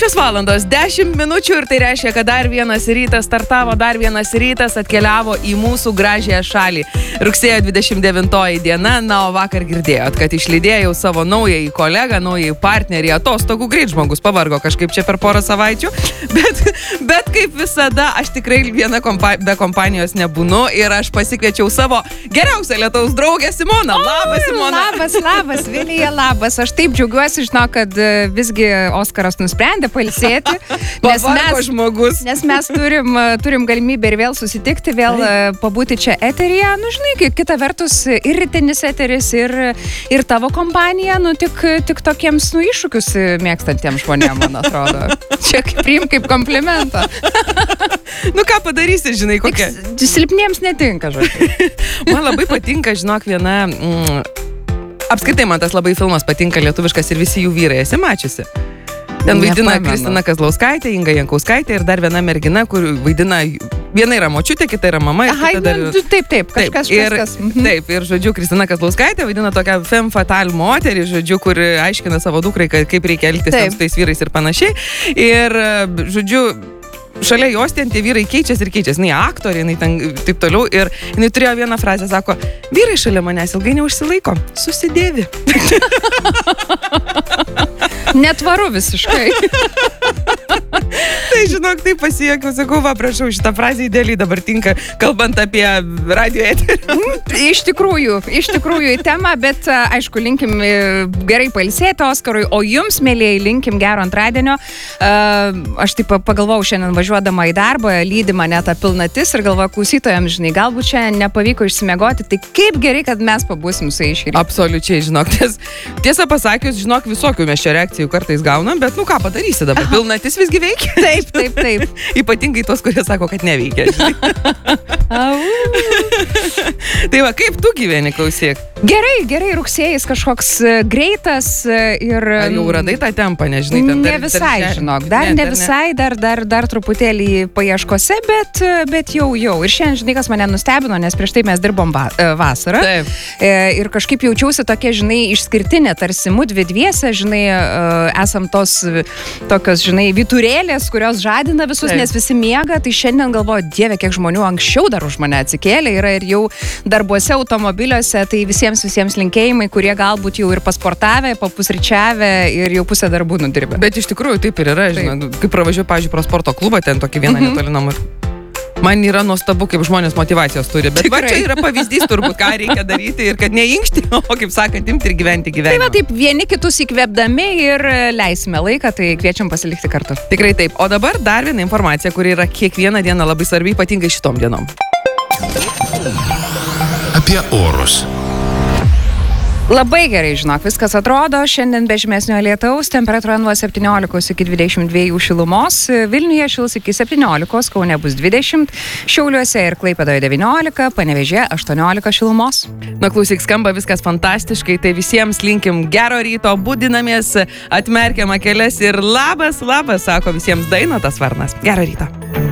6:10 ir tai reiškia, kad dar vienas rytas startavo, dar vienas rytas atkeliavo į mūsų gražiąją šalį. Rugsėjo 29 diena, na, o vakar girdėjot, kad išlydėjau savo naująjį kolegą, naująjį partnerį, atostogų greit žmogus pavargo kažkaip čia per porą savaičių, bet kaip visada, aš tikrai viena be kompanijos nebūnu ir aš pasikviečiau savo geriausią lietaus draugę Simoną. Labas, Simona. Labas, Vilija, labas. Aš taip džiaugiuosi, žinau, kad visgi Oskaras nusprendė pailsėti, nes mes turim galimybę ir vėl susitikti, vėl pabūti čia eteryje. Nu, žinai, kita vertus ir rytinis eteris, ir tavo kompanija, nu, tik tokiems, nu, iššūkius mėgstantiems žmonėms, man atrodo. Čia priim kaip komplimentą. Nu, ką padarysi, žinai, kokia? Silpniems netinka, žodžiu. Man labai patinka, žinok, viena... Apskritai man tas labai filmas patinka, lietuviškas ir visi jų vyrai. Esi mačiusi? Ten vaidina Kristina Kazlauskaitė, Inga Jankauskaitė ir dar viena mergina, kur vaidina... Viena yra močiutė, kita yra mama. Taip, kažkas. Taip, ir, žodžiu, Kristina Kazlauskaitė vaidina tokią femme fatale moterį, žodžiu, kur aiškina savo dukrai, kaip reikia elgtis su tais vyrais ir panašiai. Ir, žodžiu, šalia jos ten tie vyrai keičiasi. Jinai aktorė, jinai ten taip toliau. Ir jinai turėjo vieną frazę, sako, vyrai šalia manęs ilgai neužsilaiko, susidėvi. Netvaru visiškai. Tai, žinok, taip pasijuokiau, sakau, va, prašau, šitą frazę idealiai dabar tinka, kalbant apie radio eterį. Iš tikrųjų į temą, bet aišku, linkim gerai pailsėti Oskarui, o jums, mėlėjai, linkim gero antradienio. Aš taip pagalvojau šiandien važiuodama į darbą, lydi mane tą pilnatis ir galvoju klausytojams, žinai, galbūt šiandien nepavyko išsimiegoti, tai kaip gerai, kad mes pabūsim su jais šį rytą. Absoliučiai, žinok, tiesą pasakius, žinok, visokių mes čia reakcijų kartais gaunam, bet nu ką padarysi dabar, pilnatis visgi veikia. Taip. Ypatingai tos, kurie sako, kad neveikia. Tai va, kaip tu gyveni, klausyk? Gerai, rugsėjais kažkoks greitas ir... Ar jau radai tą tempą, nežinai? Ne visai, žinok, ne visai, dar truputėlį paieškose, bet jau. Ir šiandien, žinai, kas mane nustebino, nes prieš tai mes dirbom vasarą. Taip. Ir kažkaip jaučiausi tokia, žinai, išskirtinė, tarsi mudvi dviese, žinai, esam tokios, žinai, vyturėlės, kurios žadina visus, nes visi miega, tai šiandien galvoju, Dieve, kiek žmonių anksčiau dar už mane atsikėlė, yra ir jau darbuose, automobiliuose, tai visiems linkėjimai, kurie galbūt jau ir pasportavę, papusryčiavę ir jau pusę darbų nudirbę. Bet iš tikrųjų taip ir yra, žinai, kai pravažiuoju, pavyzdžiui, pro sporto klubą, ten tokį vieną netoli namų. Man yra nuostabu, kaip žmonės motyvacijos turi, bet va čia yra pavyzdys turbūt, ką reikia daryti ir kad neinkšti, o kaip sakant, imti ir gyventi gyvenimą. Tai va taip, vieni kitus įkvėpdami ir leisime laiką, tai kviečiam pasilikti kartu. Tikrai taip. O dabar dar viena informacija, kuri yra kiekvieną dieną labai svarbi, ypatingai šitom dienom. Apie orus. Labai gerai, žinok, viskas atrodo. Šiandien be žymesnio lietaus, temperatūra nuo 17 iki 22 šilumos. Vilniuje šils iki 17, Kaune bus 20, Šiauliuose ir Klaipėdoje 19, Panevėžyje 18 šilumos. Na, klausyk, skamba viskas fantastiškai, tai visiems linkim gero ryto, budinamės, atmerkiam akeles ir labas, sako visiems Dainotas Varnas. Gero ryto.